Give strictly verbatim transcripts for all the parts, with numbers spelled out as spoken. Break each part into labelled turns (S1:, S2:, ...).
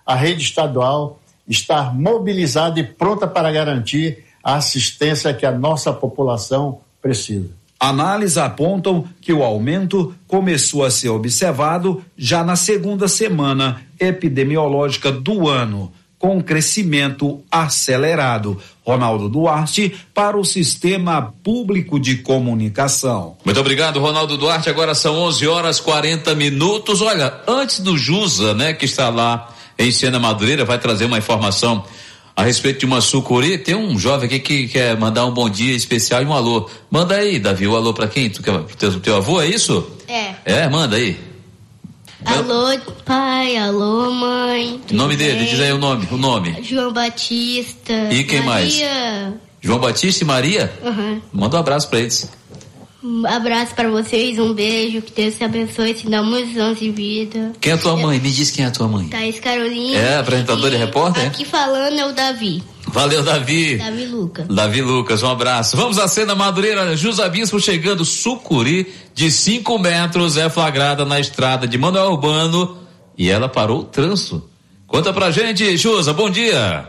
S1: a rede estadual está mobilizada e pronta para garantir a assistência que a nossa população precisa.
S2: Análises apontam que o aumento começou a ser observado já na segunda semana epidemiológica do ano, com crescimento acelerado. Ronaldo Duarte, para o Sistema Público de Comunicação.
S3: Muito obrigado, Ronaldo Duarte. Agora são onze horas e quarenta minutos. Olha, antes do Jusa, né, que está lá em Sena Madureira, vai trazer uma informação a respeito de uma sucuri. Tem um jovem aqui que quer mandar um bom dia especial e um alô. Manda aí, Davi, o alô pra quem? Tu quer, pro teu, teu avô, é isso?
S4: É.
S3: É, manda aí.
S4: Alô, pai, alô, mãe.
S3: O nome dele,
S4: bem?
S3: diz aí o nome, o nome.
S4: João Batista.
S3: E quem
S4: Maria.
S3: mais? João Batista e Maria?
S4: Uhum.
S3: Manda um abraço pra eles.
S4: Um abraço para vocês, um beijo, que Deus te abençoe, te dá muitos anos de vida.
S3: Quem é a tua mãe? Me diz quem é a tua mãe.
S4: Thaís Carolina.
S3: É, apresentador e, e repórter?
S4: Aqui falando é o Davi.
S3: Valeu, Davi.
S4: Davi Lucas.
S3: Davi Lucas, um abraço. Vamos à Sena Madureira, Jusa Bispo chegando, sucuri de cinco metros é flagrada na estrada de Manoel Urbano e ela parou o trânsito. Conta pra gente, Jusa, bom dia.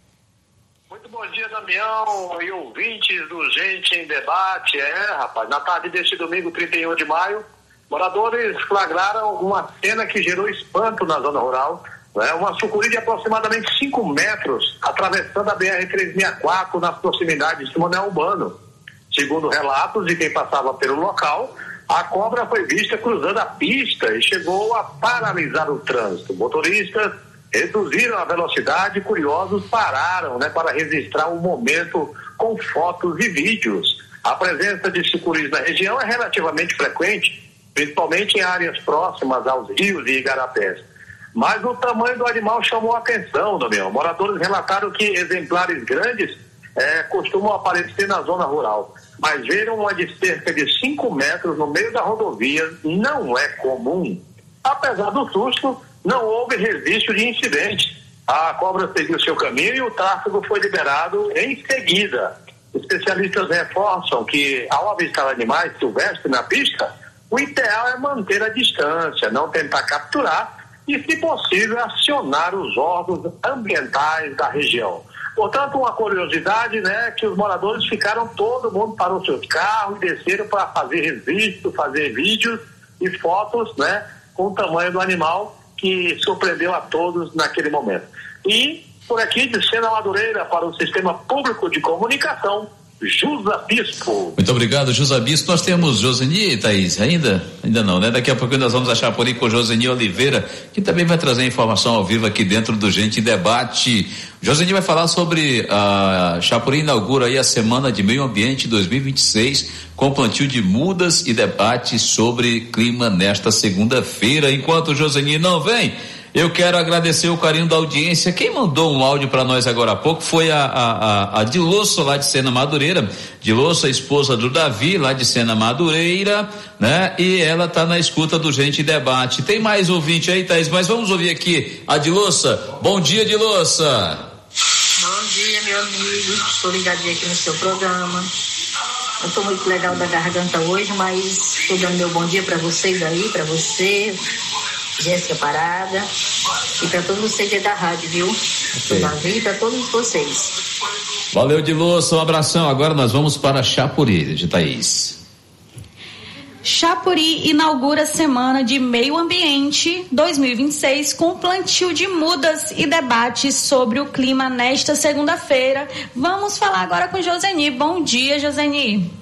S5: Muito bom dia, Damião e ouvintes do Gente em Debate. É, rapaz, na tarde deste domingo, trinta e um de maio, moradores flagraram uma cena que gerou espanto na zona rural. É uma sucuri de aproximadamente cinco metros, atravessando a B R trezentos e sessenta e quatro nas proximidades de Manoel Urbano. Segundo relatos de quem passava pelo local, a cobra foi vista cruzando a pista e chegou a paralisar o trânsito. Motoristas reduziram a velocidade e curiosos pararam, né, para registrar o momento com fotos e vídeos. A presença de sucuris na região é relativamente frequente, principalmente em áreas próximas aos rios e igarapés. Mas o tamanho do animal chamou a atenção, Damião. Moradores relataram que exemplares grandes eh, costumam aparecer na zona rural, mas ver uma de cerca de cinco metros no meio da rodovia não é comum. Apesar do susto, não houve registro de incidente. A cobra seguiu seu caminho e o tráfego foi liberado em seguida. Especialistas reforçam que, ao avistar animais silvestres na pista, o ideal é manter a distância, não tentar capturar e, se possível, acionar os órgãos ambientais da região. Portanto, uma curiosidade, né, que os moradores ficaram, todo mundo parou seus carros e desceram para fazer registro, fazer vídeos e fotos, né, com o tamanho do animal que surpreendeu a todos naquele momento. E, por aqui, de Sena Madureira, para o Sistema Público de Comunicação, Jusa Bispo.
S3: Muito obrigado, Jusa Bispo. Nós temos Joseni, Thaís, ainda? Ainda não, né? Daqui a pouco nós vamos achar por aí com Joseni Oliveira, que também vai trazer informação ao vivo aqui dentro do Gente em Debate. Joseni vai falar sobre a Chapuri inaugura aí a Semana de Meio Ambiente dois mil e vinte e seis, com plantio de mudas e debate sobre clima nesta segunda-feira. Enquanto o Joseni não vem, eu quero agradecer o carinho da audiência. Quem mandou um áudio para nós agora há pouco foi a, a, a, a Dilosso, lá de Sena Madureira. Dilosso, a esposa do Davi, lá de Sena Madureira, né? E ela tá na escuta do Gente Debate. Tem mais ouvinte aí, Thaís, mas vamos ouvir aqui a Dilossa. Bom dia, Dilossa.
S6: Bom dia, meu amigo. Estou ligadinha aqui no seu programa. Eu estou muito legal da garganta hoje, mas estou dando meu bom dia para vocês aí, para você, Jéssica Parada, e para todos vocês da rádio, viu? Okay. Davi, e para todos vocês.
S3: Valeu, Dilosso, um abração. Agora nós vamos para Chapuri, de Thaís.
S7: Chapuri inaugura a Semana de Meio Ambiente dois mil e vinte e seis com plantio de mudas e debates sobre o clima nesta segunda-feira. Vamos falar agora com Joseni. Bom dia, Joseni.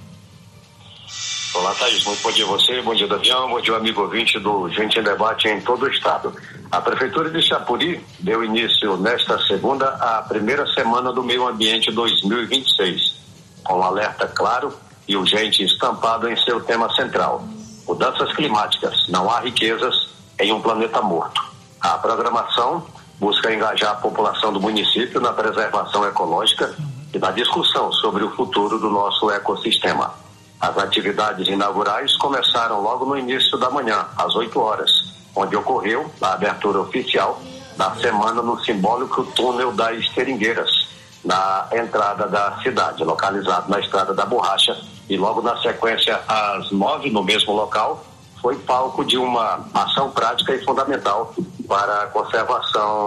S5: Olá, Thaís. Muito bom dia a você, bom dia, Damião, bom dia, amigo ouvinte do Gente em Debate em todo o estado. A Prefeitura de Chapuri deu início nesta segunda à primeira Semana do Meio Ambiente dois mil e vinte e seis, com um alerta claro e urgente estampado em seu tema central: mudanças climáticas, não há riquezas em um planeta morto. A programação busca engajar a população do município na preservação ecológica e na discussão sobre o futuro do nosso ecossistema. As atividades inaugurais começaram logo no início da manhã, às oito horas, onde ocorreu a abertura oficial da semana no simbólico túnel das Seringueiras, na entrada da cidade, localizado na Estrada da Borracha, e logo na sequência, às nove, no mesmo local, foi palco de uma ação prática e fundamental para a conservação florestal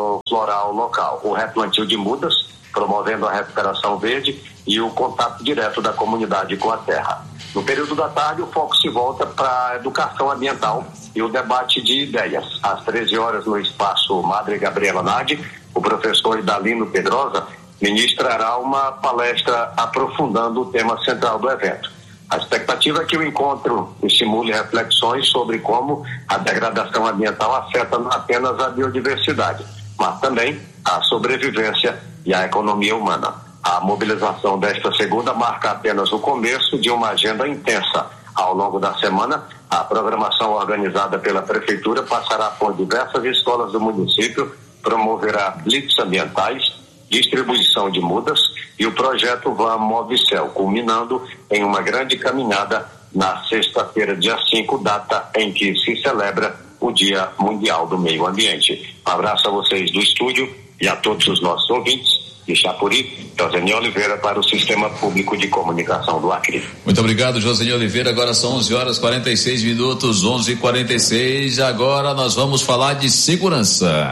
S5: litoral local. O replantio de mudas, promovendo a recuperação verde e o contato direto da comunidade com a terra. No período da tarde, o foco se volta para a educação ambiental e o debate de ideias. Às treze horas, no espaço Madre Gabriela Nardi, o professor Idalino Pedrosa ministrará uma palestra aprofundando o tema central do evento. A expectativa é que o encontro estimule reflexões sobre como a degradação ambiental afeta não apenas a biodiversidade, mas também a sobrevivência e a economia humana. A mobilização desta segunda marca apenas o começo de uma agenda intensa. Ao longo da semana, a programação organizada pela Prefeitura passará por diversas escolas do município, promoverá blitz ambientais, distribuição de mudas e o projeto Van Movicel, culminando em uma grande caminhada na sexta-feira, dia cinco, data em que se celebra o Dia Mundial do Meio Ambiente. Um abraço a vocês do estúdio e a todos os nossos ouvintes. De Chapuri, Joseni Oliveira para o Sistema Público de Comunicação do Acre.
S3: Muito obrigado, Joseni Oliveira. Agora são onze horas e quarenta e seis minutos, onze e quarenta e seis. Agora nós vamos falar de segurança.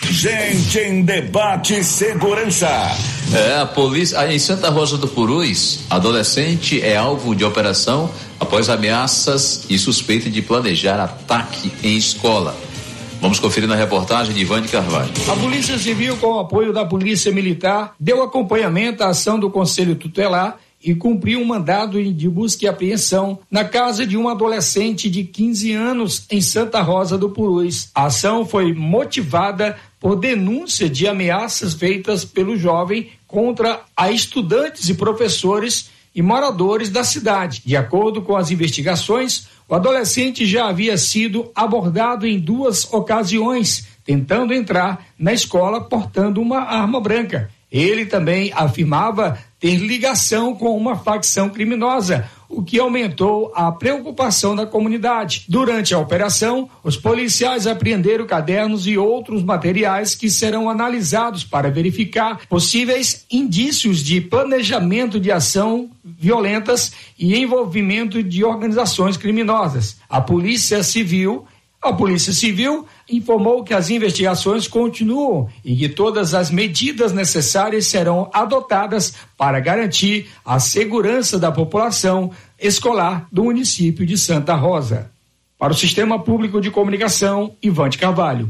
S8: Gente em Debate Segurança.
S3: É, a polícia, em Santa Rosa do Purus, adolescente é alvo de operação após ameaças e suspeita de planejar ataque em escola. Vamos conferir na reportagem de Ivan de Carvalho.
S9: A Polícia Civil, com o apoio da Polícia Militar, deu acompanhamento à ação do Conselho Tutelar e cumpriu um mandado de busca e apreensão na casa de um adolescente de quinze anos em Santa Rosa do Purus. A ação foi motivada por denúncia de ameaças feitas pelo jovem contra a estudantes e professores e moradores da cidade. De acordo com as investigações, o adolescente já havia sido abordado em duas ocasiões, tentando entrar na escola portando uma arma branca. Ele também afirmava ter ligação com uma facção criminosa, o que aumentou a preocupação da comunidade. Durante a operação, os policiais apreenderam cadernos e outros materiais que serão analisados para verificar possíveis indícios de planejamento de ação violentas e envolvimento de organizações criminosas. A Polícia Civil A Polícia Civil informou que as investigações continuam e que todas as medidas necessárias serão adotadas para garantir a segurança da população escolar do município de Santa Rosa. Para o Sistema Público de Comunicação, Ivan de Carvalho.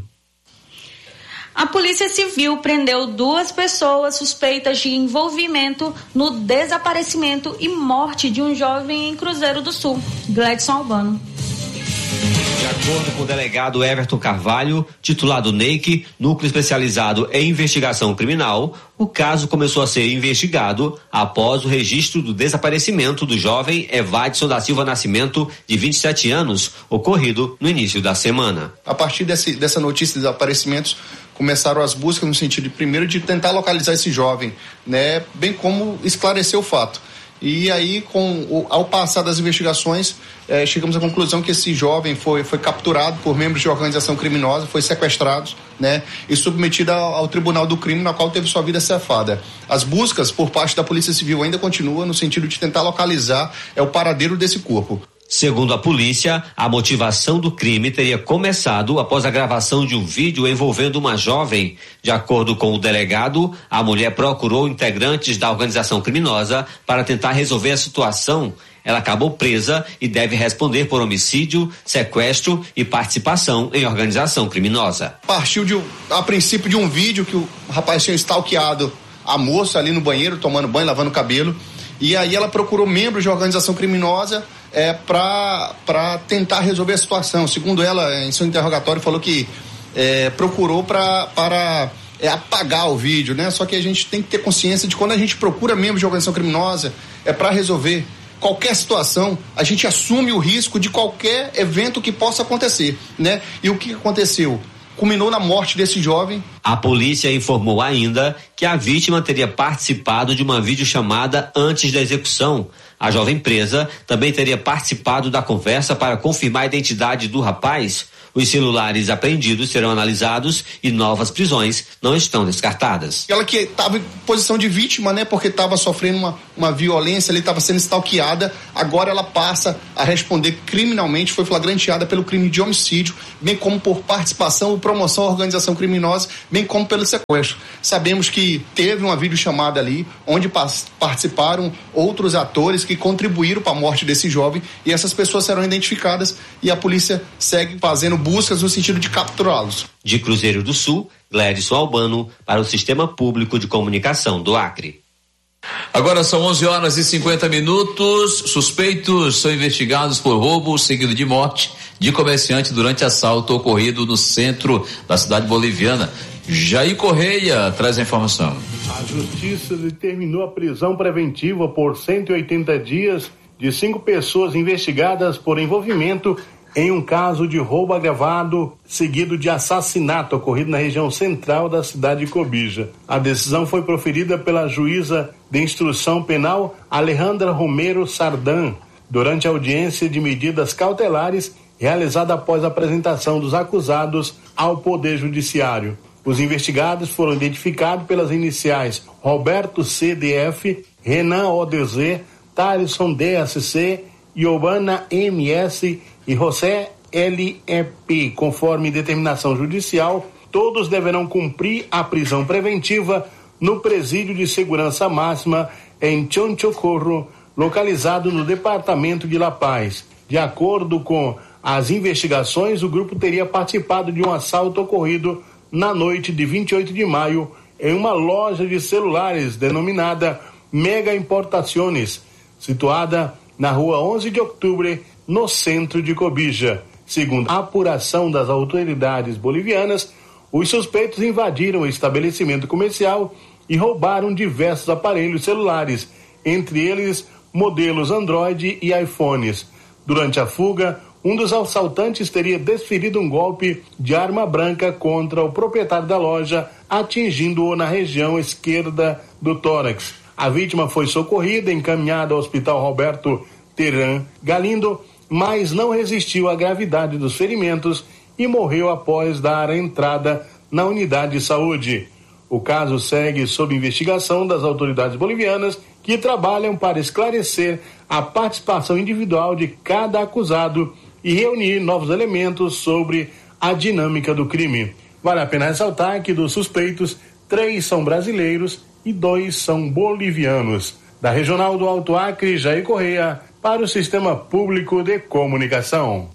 S7: A Polícia Civil prendeu duas pessoas suspeitas de envolvimento no desaparecimento e morte de um jovem em Cruzeiro do Sul, Gledson Albano.
S10: De acordo com o delegado Everton Carvalho, titulado N E I C, Núcleo Especializado em Investigação Criminal, o caso começou a ser investigado após o registro do desaparecimento do jovem Evadson da Silva Nascimento, de vinte e sete anos, ocorrido no início da semana.
S11: A partir desse, dessa notícia de desaparecimentos, começaram as buscas no sentido, de, primeiro, de tentar localizar esse jovem, né, bem como esclarecer o fato. E aí, com o, ao passar das investigações, eh, chegamos à conclusão que esse jovem foi, foi capturado por membros de organização criminosa, foi sequestrado, né, e submetido ao, ao Tribunal do Crime, na qual teve sua vida cefada. As buscas por parte da Polícia Civil ainda continuam no sentido de tentar localizar é, o paradeiro desse corpo.
S10: Segundo a polícia, a motivação do crime teria começado após a gravação de um vídeo envolvendo uma jovem. De acordo com o delegado, a mulher procurou integrantes da organização criminosa para tentar resolver a situação. Ela acabou presa e deve responder por homicídio, sequestro e participação em organização criminosa.
S11: Partiu de, a princípio de um vídeo que o rapaz tinha stalkeado a moça ali no banheiro, tomando banho, lavando o cabelo. E aí ela procurou membros de organização criminosa é, para tentar resolver a situação. Segundo ela, em seu interrogatório, falou que é, procurou pra, para é, apagar o vídeo, né? Só que a gente tem que ter consciência de quando a gente procura membros de organização criminosa, é para resolver qualquer situação, a gente assume o risco de qualquer evento que possa acontecer, né? E o que aconteceu? Culminou na morte desse jovem.
S10: A polícia informou ainda que a vítima teria participado de uma videochamada antes da execução. A jovem presa também teria participado da conversa para confirmar a identidade do rapaz. Os celulares apreendidos serão analisados e novas prisões não estão descartadas.
S11: Ela que estava em posição de vítima, né, porque estava sofrendo uma, uma violência, ele estava sendo stalkeada, agora ela passa a responder criminalmente, foi flagranteada pelo crime de homicídio, bem como por participação ou promoção à organização criminosa, bem como pelo sequestro. Sabemos que teve uma videochamada ali, onde participaram outros atores que contribuíram para a morte desse jovem, e essas pessoas serão identificadas e a polícia segue fazendo buscas no sentido de capturá-los.
S10: De Cruzeiro do Sul, Gledson Albano, para o Sistema Público de Comunicação do Acre.
S3: Agora são onze horas e cinquenta minutos. Suspeitos são investigados por roubo seguido de morte de comerciante durante assalto ocorrido no centro da cidade boliviana. Jair Correia traz a informação.
S12: A justiça determinou a prisão preventiva por cento e oitenta dias de cinco pessoas investigadas por envolvimento em um caso de roubo agravado seguido de assassinato ocorrido na região central da cidade de Cobija. A decisão foi proferida pela juíza de instrução penal Alejandra Romero Sardan durante a audiência de medidas cautelares realizada após a apresentação dos acusados ao Poder Judiciário. Os investigados foram identificados pelas iniciais Roberto C D F, Renan O D Z, Thaleson D S C, Giovana M S e José L E P, conforme determinação judicial. Todos deverão cumprir a prisão preventiva no presídio de segurança máxima em Chonchocorro, localizado no departamento de La Paz. De acordo com as investigações, o grupo teria participado de um assalto ocorrido na noite de vinte e oito de maio em uma loja de celulares denominada Mega Importaciones, situada na rua onze de outubro, no centro de Cobija. Segundo a apuração das autoridades bolivianas, os suspeitos invadiram o estabelecimento comercial e roubaram diversos aparelhos celulares, entre eles modelos Android e iPhones. Durante a fuga, um dos assaltantes teria desferido um golpe de arma branca contra o proprietário da loja, atingindo-o na região esquerda do tórax. A vítima foi socorrida e encaminhada ao Hospital Roberto Teran Galindo, mas não resistiu à gravidade dos ferimentos e morreu após dar a entrada na unidade de saúde. O caso segue sob investigação das autoridades bolivianas, que trabalham para esclarecer a participação individual de cada acusado e reunir novos elementos sobre a dinâmica do crime. Vale a pena ressaltar que dos suspeitos, três são brasileiros e dois são bolivianos. Da Regional do Alto Acre, Jair Correia, para o Sistema Público de Comunicação.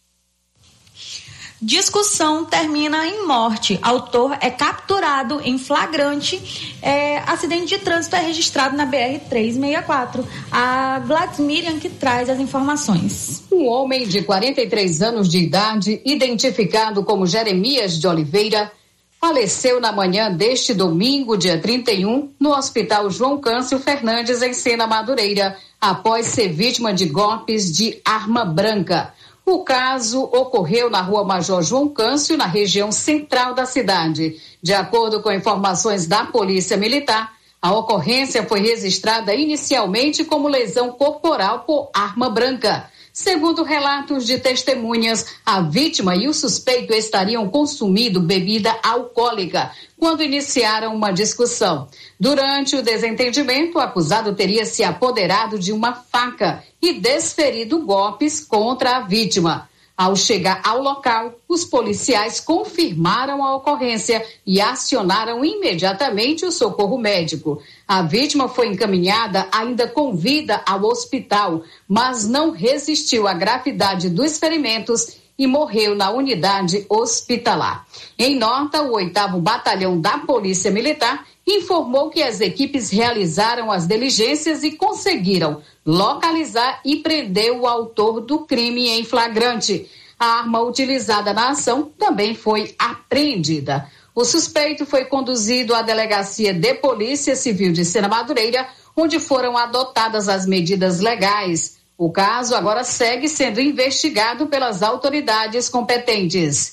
S7: Discussão termina em morte. Autor é capturado em flagrante. É, acidente de trânsito é registrado na B R trezentos e sessenta e quatro. A Gladys Miriam que traz as informações.
S13: Um homem de quarenta e três anos de idade, identificado como Jeremias de Oliveira, faleceu na manhã deste domingo, dia trinta e um, no Hospital João Câncio Fernandes, em Sena Madureira, após ser vítima de golpes de arma branca. O caso ocorreu na Rua Major João Câncio, na região central da cidade. De acordo com informações da Polícia Militar, a ocorrência foi registrada inicialmente como lesão corporal por arma branca. Segundo relatos de testemunhas, a vítima e o suspeito estariam consumindo bebida alcoólica quando iniciaram uma discussão. Durante o desentendimento, o acusado teria se apoderado de uma faca e desferido golpes contra a vítima. Ao chegar ao local, os policiais confirmaram a ocorrência e acionaram imediatamente o socorro médico. A vítima foi encaminhada ainda com vida ao hospital, mas não resistiu à gravidade dos ferimentos e morreu na unidade hospitalar. Em nota, o oitavo Batalhão da Polícia Militar informou que as equipes realizaram as diligências e conseguiram localizar e prender o autor do crime em flagrante. A arma utilizada na ação também foi apreendida. O suspeito foi conduzido à Delegacia de Polícia Civil de Sena Madureira, onde foram adotadas as medidas legais. O caso agora segue sendo investigado pelas autoridades competentes.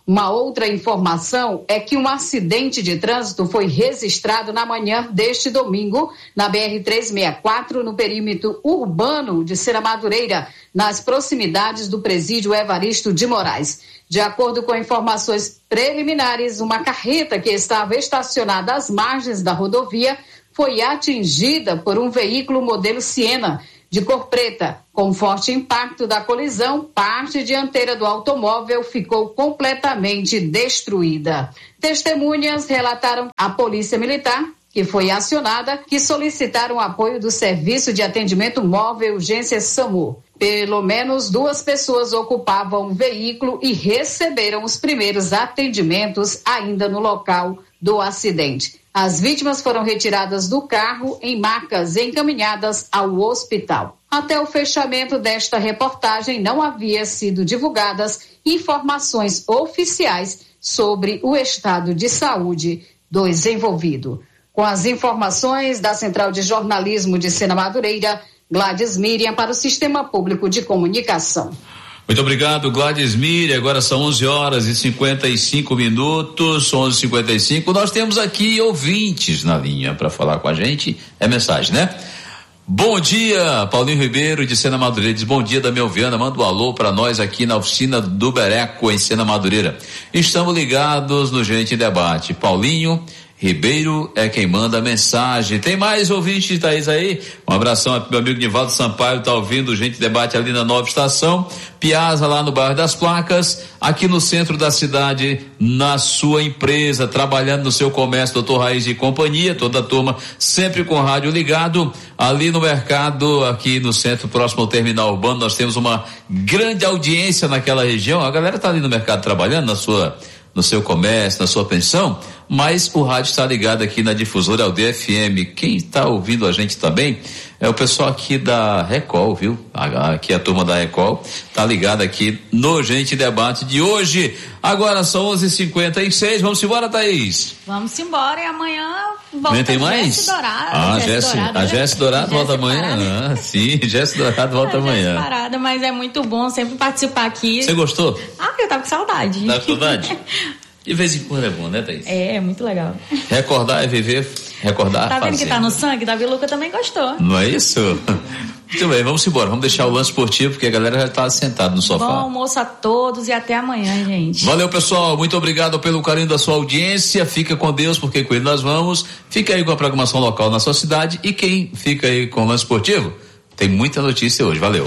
S13: Uma outra informação é que um acidente de trânsito foi registrado na manhã deste domingo na B R trezentos e sessenta e quatro, no perímetro urbano de Sena Madureira, nas proximidades do presídio Evaristo de Moraes. De acordo com informações preliminares, uma carreta que estava estacionada às margens da rodovia foi atingida por um veículo modelo Siena, de cor preta. Com forte impacto da colisão, parte dianteira do automóvel ficou completamente destruída. Testemunhas relataram à Polícia Militar, que foi acionada, que solicitaram apoio do Serviço de Atendimento Móvel Urgência SAMU. Pelo menos duas pessoas ocupavam o veículo e receberam os primeiros atendimentos ainda no local do acidente. As vítimas foram retiradas do carro em macas e encaminhadas ao hospital. Até o fechamento desta reportagem, não havia sido divulgadas informações oficiais sobre o estado de saúde do envolvido. Com as informações da Central de Jornalismo de Sena Madureira, Gladys Miriam para o Sistema Público de Comunicação.
S3: Muito obrigado, Gladys Miriam. Agora são onze horas e cinquenta e cinco minutos, onze e cinquenta e cinco. Nós temos aqui ouvintes na linha para falar com a gente. É mensagem, né? Bom dia, Paulinho Ribeiro de Sena Madureira. Diz, bom dia da Melviana. Manda um alô para nós aqui na oficina do Bereco, em Sena Madureira. Estamos ligados no Gente em Debate. Paulinho Ribeiro é quem manda a mensagem. Tem mais ouvinte, Thaís, aí? Um abração pro meu amigo Nivaldo Sampaio, tá ouvindo Gente Debate ali na Nova Estação. Piazza, lá no bairro das Placas, aqui no centro da cidade, na sua empresa, trabalhando no seu comércio, doutor Raiz e companhia, toda a turma sempre com o rádio ligado. Ali no mercado, aqui no centro, próximo ao terminal urbano, nós temos uma grande audiência naquela região. A galera tá ali no mercado trabalhando, na sua, no seu comércio, na sua pensão, mas o rádio está ligado aqui na difusora Aldeia F M. Quem está ouvindo a gente também é o pessoal aqui da Recol, viu? Aqui a turma da Recol está ligada aqui no Gente Debate de hoje. Agora são onze e cinquenta e seis. Vamos embora, Thaís?
S7: Vamos embora e amanhã volta
S3: Nem tem mais?
S7: Jesse Dourado.
S3: Ah, Jesse, a Jesse Dourado
S7: Jesse
S3: volta amanhã. Ah, sim, Jesse Dourado volta
S7: a
S3: amanhã.
S7: Jesse parada, mas é muito bom sempre participar aqui.
S3: Você gostou?
S7: Ah, eu tava com saudade.
S3: Tá com saudade? De vez em quando é bom, né, Thaís?
S7: É, é muito legal.
S3: Recordar é viver, recordar
S7: Tá vendo
S3: fazendo.
S7: que tá no sangue? Davi Luca também gostou.
S3: Não é isso? Muito bem, vamos embora. Vamos deixar o lance esportivo, porque a galera já tá sentada no sofá.
S7: Bom almoço a todos e até amanhã, gente.
S3: Valeu, pessoal. Muito obrigado pelo carinho da sua audiência. Fica com Deus, porque com ele nós vamos. Fica aí com a programação local na sua cidade. E quem fica aí com o lance esportivo, tem muita notícia hoje. Valeu.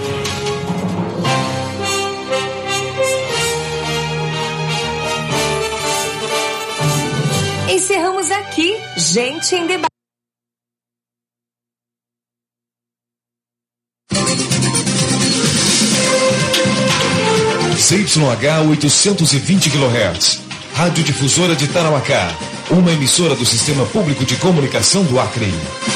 S14: Encerramos aqui, Gente em Debate.
S15: Z Y H oitocentos e vinte quilohertz, Rádio Difusora de Tarauacá, uma emissora do Sistema Público de Comunicação do Acre.